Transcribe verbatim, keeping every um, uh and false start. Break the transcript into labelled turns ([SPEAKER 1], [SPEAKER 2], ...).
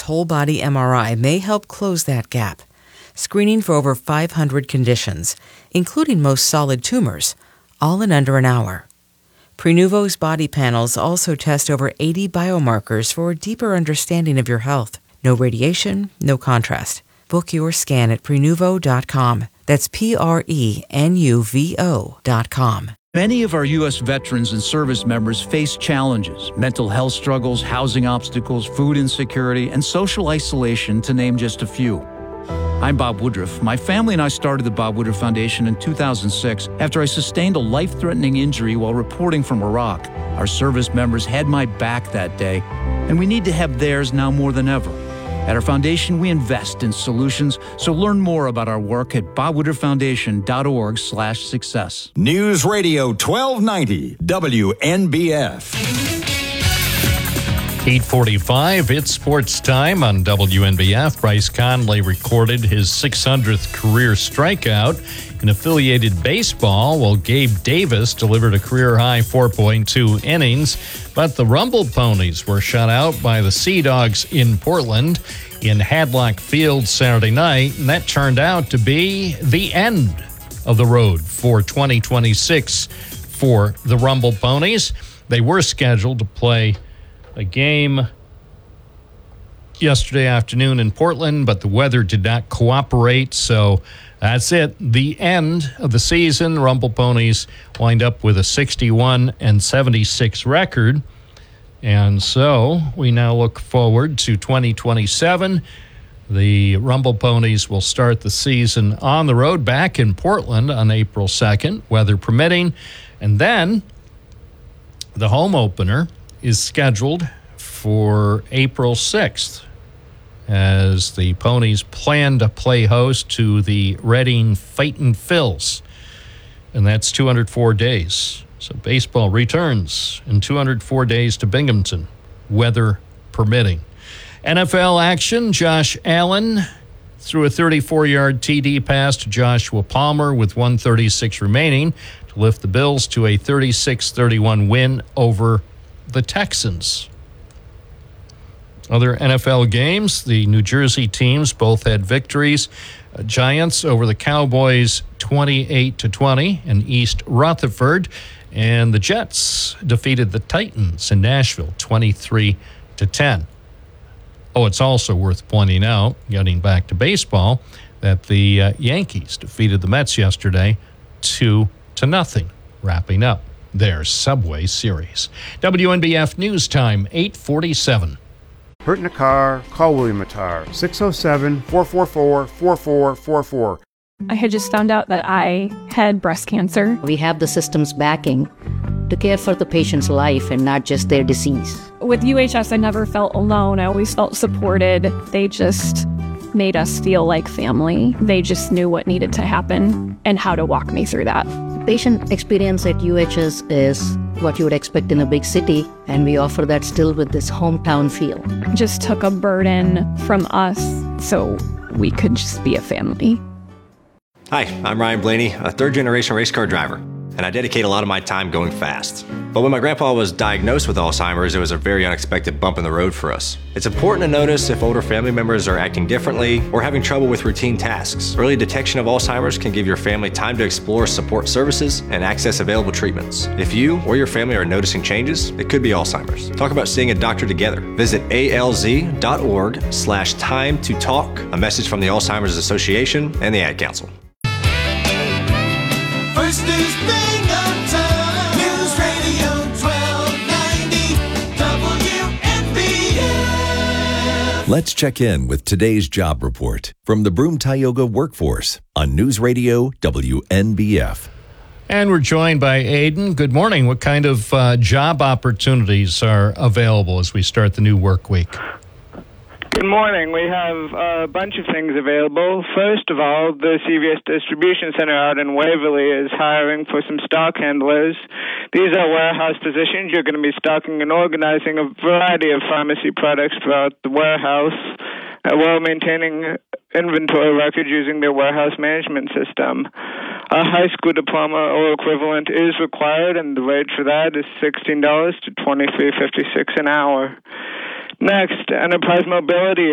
[SPEAKER 1] whole-body M R I may help close that gap, screening for over five hundred conditions, including most solid tumors, all in under an hour. Prenuvo's body panels also test over eighty biomarkers for a deeper understanding of your health. No radiation, no contrast. Book your scan at Prenuvo dot com. That's P R E N U V O dot com.
[SPEAKER 2] Many of our U S veterans and service members face challenges, mental health struggles, housing obstacles, food insecurity, and social isolation, to name just a few. I'm Bob Woodruff. My family and I started the Bob Woodruff Foundation in two thousand six after I sustained a life-threatening injury while reporting from Iraq. Our service members had my back that day, and we need to have theirs now more than ever. At our foundation, we invest in solutions, so learn more about our work at bob woodruff foundation dot org slash success.
[SPEAKER 3] News Radio twelve ninety W N B F.
[SPEAKER 4] eight forty-five, it's sports time on W N B F. Bryce Conley recorded his six hundredth career strikeout in affiliated baseball, while Gabe Davis delivered a career-high four point two innings. But the Rumble Ponies were shut out by the Sea Dogs in Portland in Hadlock Field Saturday night, and that turned out to be the end of the road for twenty twenty-six for the Rumble Ponies. They were scheduled to play a game yesterday afternoon in Portland, but the weather did not cooperate, so that's it. The end of the season. Rumble Ponies wind up with a sixty-one and seventy-six record, and so we now look forward to twenty twenty-seven. The Rumble Ponies will start the season on the road back in Portland on April second, weather permitting, and then the home opener is scheduled for April sixth, as the Ponies plan to play host to the Reading Fightin' Phils, and that's two hundred four days. So baseball returns in two hundred four days to Binghamton, weather permitting. N F L action, Josh Allen threw a thirty-four-yard T D pass to Joshua Palmer with one thirty-six remaining to lift the Bills to a thirty-six thirty-one win over the Texans. Other N F L games, the New Jersey teams both had victories. Uh, Giants over the Cowboys twenty-eight to twenty in East Rutherford, and the Jets defeated the Titans in Nashville twenty-three to ten. Oh, it's also worth pointing out, getting back to baseball, that the uh, Yankees defeated the Mets yesterday two to nothing, wrapping up their Subway Series. W N B F News Time, eight forty-seven.
[SPEAKER 5] Hurt in a car? Call William Attar, six oh seven, four four four, four four four four.
[SPEAKER 6] I had just found out that I had breast cancer.
[SPEAKER 7] We have the system's backing to care for the patient's life and not just their disease.
[SPEAKER 6] With U H S, I never felt alone. I always felt supported. They just made us feel like family. They just knew what needed to happen and how to walk me through that.
[SPEAKER 7] Patient experience at U H S is what you would expect in a big city, and we offer that still with this hometown feel.
[SPEAKER 6] Just took a burden from us so we could just be a family.
[SPEAKER 8] Hi, I'm Ryan Blaney, a third-generation race car driver, and I dedicate a lot of my time going fast. But when my grandpa was diagnosed with Alzheimer's, it was a very unexpected bump in the road for us. It's important to notice if older family members are acting differently or having trouble with routine tasks. Early detection of Alzheimer's can give your family time to explore support services and access available treatments. If you or your family are noticing changes, it could be Alzheimer's. Talk about seeing a doctor together. Visit alz.org slash time to talk. A message from the Alzheimer's Association and the Ad Council.
[SPEAKER 9] First news thing on time. News Radio twelve ninety W N B F.
[SPEAKER 3] Let's check in with today's job report from the Broome Tioga Workforce on News Radio W N B F.
[SPEAKER 4] And we're joined by Aiden. Good morning. What kind of uh, job opportunities are available as we start the new work week?
[SPEAKER 10] Good morning. We have a bunch of things available. First of all, the C V S Distribution Center out in Waverly is hiring for some stock handlers. These are warehouse positions. You're going to be stocking and organizing a variety of pharmacy products throughout the warehouse uh, while maintaining inventory records using their warehouse management system. A high school diploma or equivalent is required, and the wage for that is sixteen dollars to twenty-three fifty-six an hour. Next, Enterprise Mobility